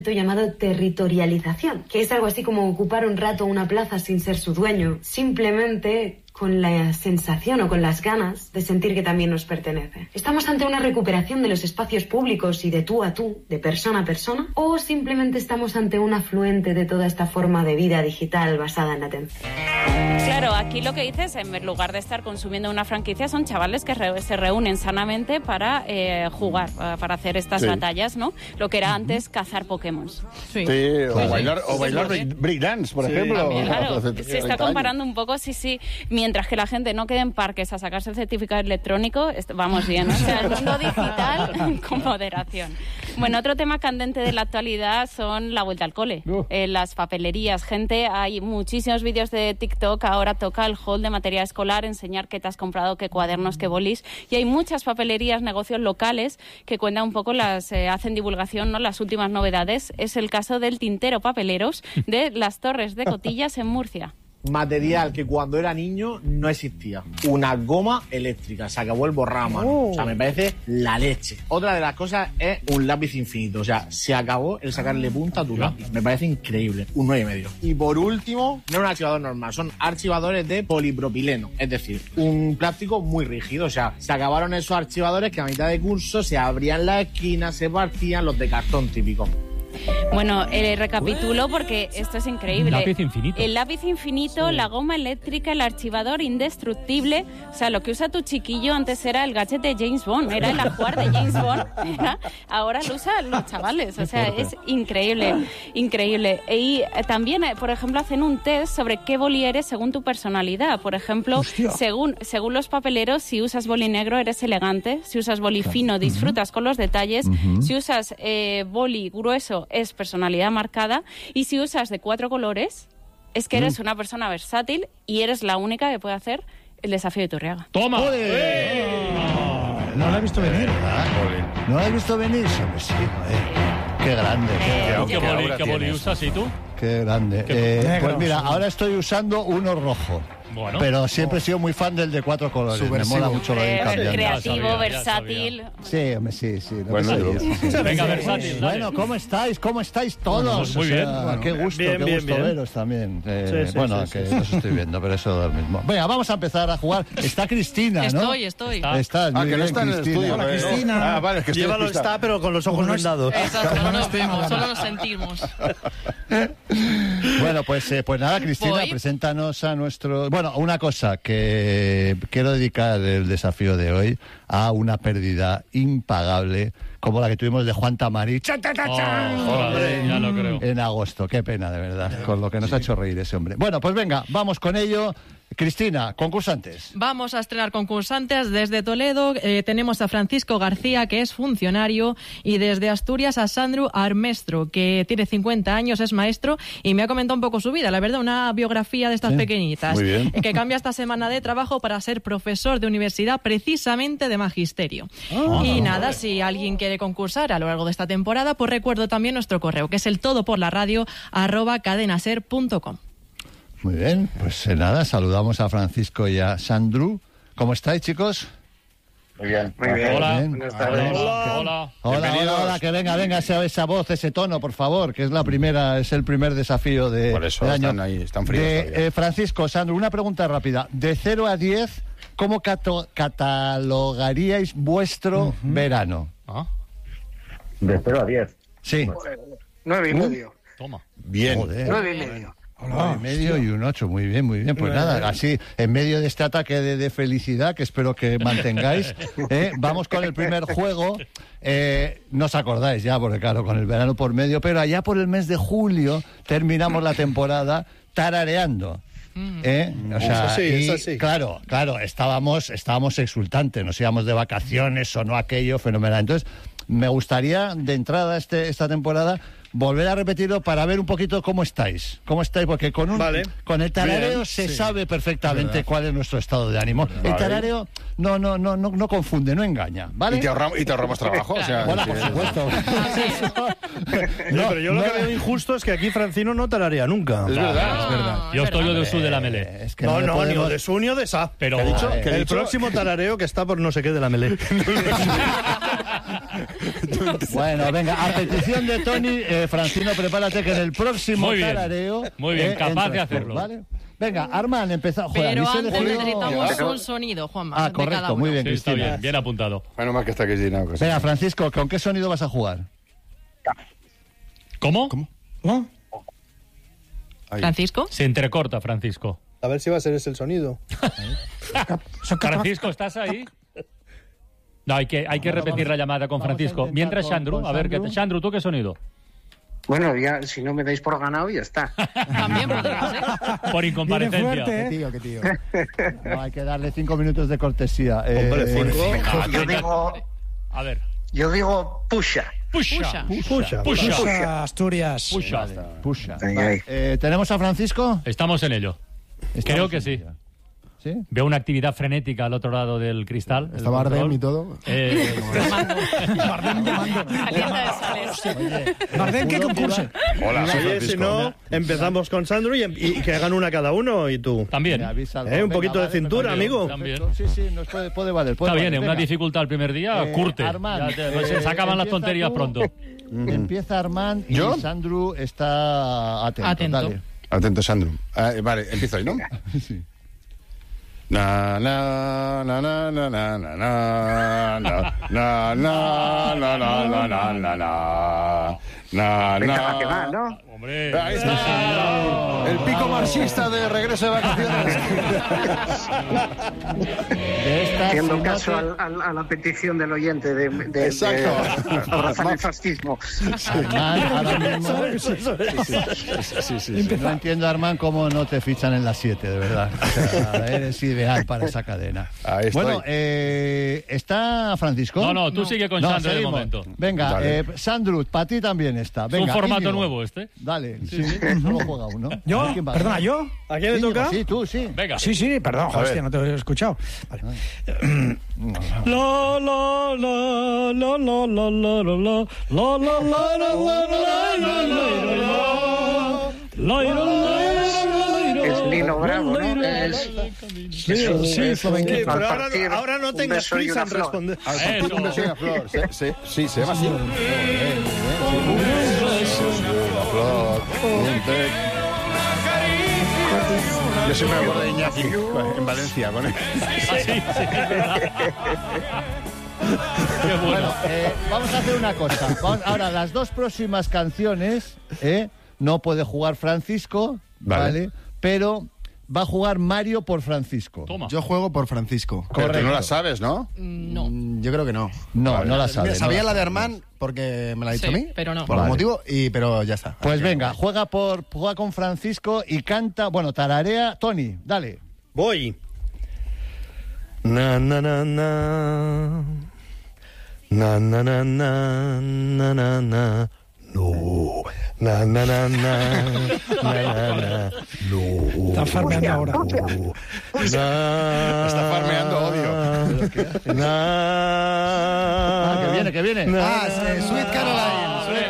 llamado territorialización, que es algo así como ocupar un rato una plaza sin ser su dueño, simplemente con la sensación o con las ganas de sentir que también nos pertenece. ¿Estamos ante una recuperación de los espacios públicos y de tú a tú, de persona a persona? ¿O simplemente estamos ante un afluente de toda esta forma de vida digital basada en la atención? Claro, aquí lo que dices, en lugar de estar consumiendo una franquicia, son chavales que se reúnen sanamente para jugar, para hacer estas batallas, ¿no? Lo que era antes cazar Pokémon. Sí, o bailar breakdance, por ejemplo. También, claro, se está comparando un poco, sí. Mientras que la gente no quede en parques a sacarse el certificado electrónico, vamos bien, ¿no? O sea, el mundo digital con moderación. Bueno, otro tema candente de la actualidad son la vuelta al cole, las papelerías. Gente, hay muchísimos vídeos de TikTok, ahora toca el haul de material escolar, enseñar qué te has comprado, qué cuadernos, qué bolis, y hay muchas papelerías, negocios locales que cuentan un poco, hacen divulgación, ¿no? Las últimas novedades. Es el caso del tintero papeleros de Las Torres de Cotillas en Murcia. Material que cuando era niño no existía. Una goma eléctrica. Se acabó el borrama. O sea, me parece la leche. Otra de las cosas es un lápiz infinito. O sea, se acabó el sacarle punta a tu lápiz. Me parece increíble. Un 9,5. Y por último, no es un archivador normal. Son archivadores de polipropileno. Es decir, un plástico muy rígido. O sea, se acabaron esos archivadores que a mitad de curso se abrían las esquinas, se partían, los de cartón típicos. Bueno, recapitulo porque esto es increíble. Lápiz infinito. El lápiz infinito, la goma eléctrica, el archivador indestructible. O sea, lo que usa tu chiquillo antes era el gadget de James Bond, era el ajuar de James Bond. Ahora lo usan los chavales. O sea, es increíble, increíble. Y también, por ejemplo, hacen un test sobre qué boli eres según tu personalidad. Por ejemplo, según los papeleros, si usas boli negro eres elegante, si usas boli fino disfrutas con los detalles, si usas boli grueso es personalidad marcada, y si usas de 4 colores es que eres una persona versátil y eres la única que puede hacer el desafío de Iturriaga. ¡Toma! No la he visto venir, ¿verdad? ¿No la he visto venir? Sí, qué grande. ¿Qué boli usas y tú? Qué grande. Pues mira, ahora estoy usando uno rojo. Bueno. Pero siempre he sido muy fan del de 4 colores. Me mola mucho lo de cambiar. Creativo, versátil. Sí, hombre, sí. Bueno, venga, versátil. Bueno, ¿cómo estáis? ¿Cómo estáis todos? Muy bien. Qué gusto, qué gusto veros también. Bueno, que no os estoy viendo, pero eso es lo mismo. Venga, vamos a empezar a jugar. Está Cristina, ¿no? Estoy. Estás, muy que no bien, está en el Cristina. estudio. Hola, Cristina. Vale, que Llévalo, está, pero con los ojos vendados. Exacto, no nos vemos, solo nos sentimos. Bueno, pues nada, Cristina, preséntanos a nuestro... Bueno, una cosa, que quiero dedicar el desafío de hoy a una pérdida impagable como la que tuvimos de Juan Tamari ya lo creo. en agosto. Qué pena, de verdad, con lo que nos ha hecho reír ese hombre. Bueno, pues venga, vamos con ello. Cristina, concursantes. Vamos a estrenar concursantes desde Toledo. Tenemos a Francisco García, que es funcionario, y desde Asturias a Sandro Armestro, que tiene 50 años, es maestro, y me ha comentado un poco su vida, la verdad, una biografía de estas pequeñitas. Muy bien. Que cambia esta semana de trabajo para ser profesor de universidad, precisamente de magisterio. Y nada, si alguien quiere concursar a lo largo de esta temporada, pues recuerdo también nuestro correo, que es el todoporlaradio@cadenaser.com. Muy bien, pues nada, saludamos a Francisco y a Sandro. ¿Cómo estáis, chicos? Muy bien. Hola. Buenas tardes. Hola. Que venga esa voz, ese tono, por favor, que es el primer desafío Por eso del año. están fríos. Francisco, Sandro, una pregunta rápida. De 0 a 10, ¿cómo catalogaríais vuestro verano? De 0 a 10. Sí. 9,5. Toma. Bien. 9,5. 9,5 y un 8, muy bien. Pues nada, así, en medio de este ataque de felicidad, que espero que mantengáis, vamos con el primer juego. No os acordáis ya, porque claro, con el verano por medio, pero allá por el mes de julio terminamos la temporada tarareando. O sea, eso sí. Claro, estábamos exultantes, nos íbamos de vacaciones, sonó aquello fenomenal. Entonces, me gustaría, de entrada esta temporada, volver a repetirlo para ver un poquito cómo estáis, porque con el tarareo se sabe perfectamente cuál es nuestro estado de ánimo. El tarareo no confunde, no engaña, ¿vale? Y te ahorramos trabajo. O sea, por supuesto. Pero yo lo que veo injusto es que aquí Francino no tararea nunca. Es verdad. Yo estoy lo de su de la Melé. Es que No, podemos... ni de su ni de sa. Pero el próximo tarareo que está por no sé qué de la Melé. Bueno, venga, a petición de Tony, Francino, prepárate que en el próximo Muy bien. tarareo... Muy bien, capaz de entras tú, hacerlo. ¿vale? Venga, Armand, empezamos. Pero antes necesitamos un sonido, Juanma. de correcto, cada uno. muy bien, Sí, está Cristina. bien apuntado. Bueno, más que está Cristina. Venga, Francisco, ¿con qué sonido vas a jugar? ¿Cómo? ¿No? Francisco. Se entrecorta, Francisco. A ver si va a ser ese el sonido. Francisco, ¿estás ahí? No, hay que repetir la llamada con vamos a Francisco. intentar Mientras, con Sandro, a ver, Sandro. Sandro, ¿tú qué sonido? Bueno, ya, si no me dais por ganado, ya está. También podría ser. Por incomparecencia. Qué tío. No, hay que darle 5 minutos de cortesía. Hombre, 5. Yo digo pusha. Pusha. Pusha, Asturias. Pusha. Pusha. Ay, Vale. ¿Tenemos a Francisco? Estamos en ello. Creo que sí. ¿Sí? Veo una actividad frenética al otro lado del cristal. Está Bardem y todo. Bardem llamando. Calienta de sales. Bardem, ¿qué concurso? Hola, soy Oye, Francisco. si no, empezamos con Sandro y que hagan una cada uno y tú. También. Me avisa algo. Un poquito de vale, cintura, perfecto. amigo. También. Sí, sí, nos puede valer. Está bien, valer. una Venga. dificultad el primer día, curte. Armand, Ya se acaban las empieza tonterías tú. pronto. Empieza Armand y ¿Yo? Sandro está atento. Atento. Dale. Atento, Sandro. Vale, empiezo ahí, ¿no? Sí. Na na na na na na na na na na na na na na na na na Venga, que va, ¿no? Hombre. Ahí está. El pico marxista de regreso de vacaciones. De esta, Haciendo si no caso te- a la petición del oyente de Exacto. abrazar el fascismo. Armand, ahora mismo... No entiendo, Armand, cómo no te fichan en las 7, de verdad. O sea, eres ideal para esa cadena. Ahí estoy. Bueno, ¿está Francisco? No, tú sigue con No, Sandro de seguimos. momento. Venga, Vale. Sandro, para ti también está. Es un Venga, formato Íñigo. nuevo este. Dale, sí, solo juega uno. A ¿Yo? ver quién va. Perdona, ¿yo? ¿A quién le Íñigo, toca? Sí, tú, sí. Venga. Sí, perdón, ver. hostia, no te he escuchado. Vale. Es Nino Bravo, ¿no? Sí, flamenquito. Pero Al partir, ahora no un tengas beso y prisa una en flor. responder. Al partir un beso y una flor. Sí, se llama así. Una flor, un té. Yo siempre me acuerdo de Iñaki en Valencia con él. Qué bueno. Bueno, vamos a hacer una cosa. Ahora, las dos próximas canciones no puede jugar Francisco, ¿vale? Pero va a jugar Mario por Francisco. Toma. Yo juego por Francisco. Pero tú no la sabes, ¿no? No. Yo creo que no. No, no la sabe. Sabía no la de sabe. Armand porque me la ha dicho Sí, a mí. pero no. Por algún Vale. motivo, pero ya está. Pues venga, juega con Francisco y canta, bueno, tararea. Tony, dale. Voy. Na na na na. Na na na na na na na. No. Na na na na. Na na na. No. Está farmeando ahora. Está farmeando odio. Na. Que viene. Sweet Caroline.